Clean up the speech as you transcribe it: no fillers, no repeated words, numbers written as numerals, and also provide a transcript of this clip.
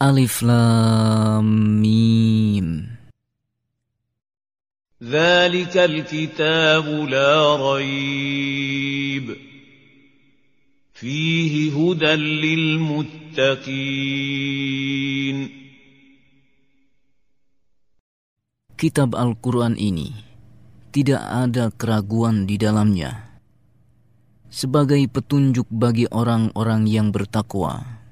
Alif Lam Mim. ذلك الكتاب لا ريب فيه هدى للمتقين. Kitab Al-Quran ini tidak ada keraguan di dalamnya, sebagai petunjuk bagi orang-orang yang bertakwa.